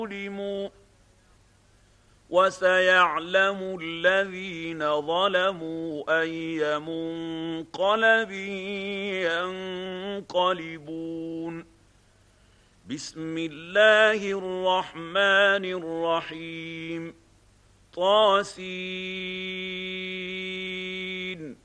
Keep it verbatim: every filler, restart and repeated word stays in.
ظلموا وسيعلم الذين ظلموا أي منقلب ينقلبون. بسم الله الرحمن الرحيم. طاسين